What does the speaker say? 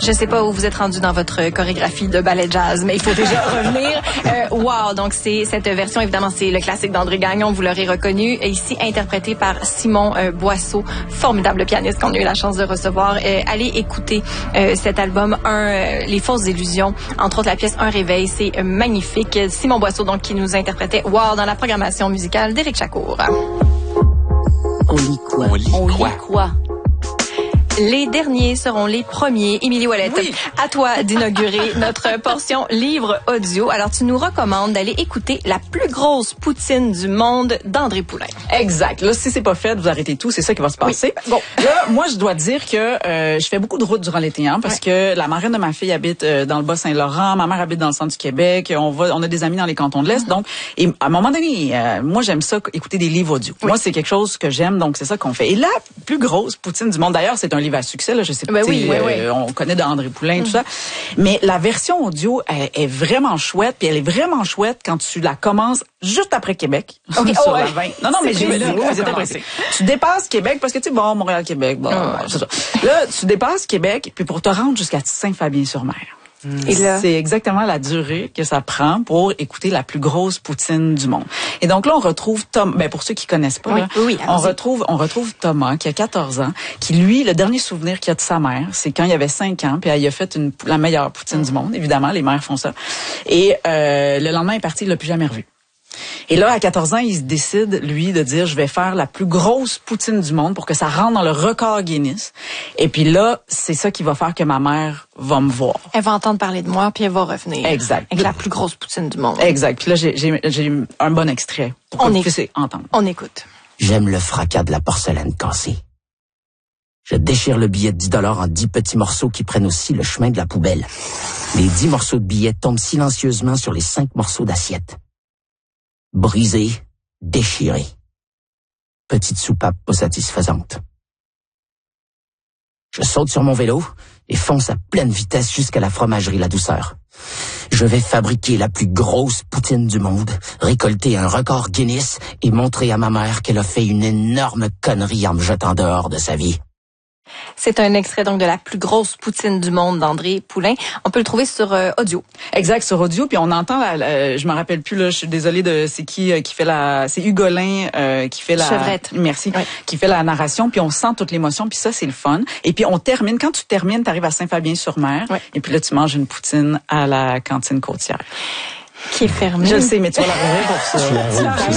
Je sais pas où vous êtes rendu dans votre chorégraphie de ballet jazz, mais il faut déjà revenir. Wow, donc c'est cette version, évidemment, c'est le classique d'André Gagnon, vous l'aurez reconnu, ici interprété par Simon Boisseau, formidable pianiste qu'on a eu la chance de recevoir. Allez écouter cet album, Les fausses illusions, entre autres la pièce Un réveil, c'est magnifique. Simon Boisseau, donc, qui nous interprétait Wow dans la programmation musicale d'Éric Chacour. On lit quoi? On lit quoi? Les derniers seront les premiers. Émilie Ouellette, oui. À toi d'inaugurer notre portion livre audio. Alors, tu nous recommandes d'aller écouter La plus grosse poutine du monde d'André Poulain. Exact. Là, si c'est pas fait, vous arrêtez tout, c'est ça qui va se passer. Oui. Bon, là, moi, je dois dire que je fais beaucoup de routes durant l'été, parce que la marraine de ma fille habite dans le Bas-Saint-Laurent, ma mère habite dans le centre du Québec, on a des amis dans les cantons de l'Est, donc, et à un moment donné, moi, j'aime ça, écouter des livres audio. Oui. Moi, c'est quelque chose que j'aime, donc c'est ça qu'on fait. Et la plus grosse poutine du monde, d'ailleurs, c'est un livre à succès, là, je sais pas, on connaît d'André Poulain, tout ça, mais la version audio est vraiment chouette, puis elle est vraiment chouette quand tu la commences juste après Québec, sur la 20. Non, mais vous êtes pressé. Tu dépasses Québec, parce que tu sais, bon, Montréal-Québec, c'est ça. Là, tu dépasses Québec, puis pour te rendre jusqu'à Saint-Fabien-sur-Mer. Et là, c'est exactement la durée que ça prend pour écouter la plus grosse poutine du monde. Et donc là, on retrouve Tom, pour ceux qui connaissent pas, on retrouve Thomas, qui a 14 ans, qui lui, le dernier souvenir qu'il a de sa mère, c'est quand il avait 5 ans, puis il a fait la meilleure poutine du monde. Évidemment, les mères font ça. Et le lendemain, il est parti, il l'a plus jamais revu. Et là, à 14 ans, il se décide, lui, de dire, je vais faire la plus grosse poutine du monde pour que ça rentre dans le record Guinness. Et puis là, c'est ça qui va faire que ma mère va me voir. Elle va entendre parler de moi, puis elle va revenir. Exact. Avec la plus grosse poutine du monde. Exact. Puis là, j'ai un bon extrait pour que vous puissiez entendre. On écoute. J'aime le fracas de la porcelaine cassée. Je déchire le billet de 10 $ en 10 petits morceaux qui prennent aussi le chemin de la poubelle. Les 10 morceaux de billets tombent silencieusement sur les 5 morceaux d'assiette. Brisé, déchiré. Petite soupape pas satisfaisante. Je saute sur mon vélo et fonce à pleine vitesse jusqu'à la fromagerie La Douceur. Je vais fabriquer la plus grosse poutine du monde, récolter un record Guinness et montrer à ma mère qu'elle a fait une énorme connerie en me jetant dehors de sa vie. C'est un extrait donc de La plus grosse poutine du monde d'André Poulain. On peut le trouver sur audio. Exact, sur audio. Puis on entend, je me rappelle plus, là, je suis désolée c'est qui fait c'est Hugolin qui fait la... Chevrette. Merci. Oui. Qui fait la narration. Puis on sent toute l'émotion. Puis ça, c'est le fun. Et puis on termine. Quand tu termines, t'arrives à Saint-Fabien-sur-Mer. Oui. Et puis là, tu manges une poutine à la cantine côtière. Qui est fermée. Je le sais, mais tu vas la rouvrir pour ça.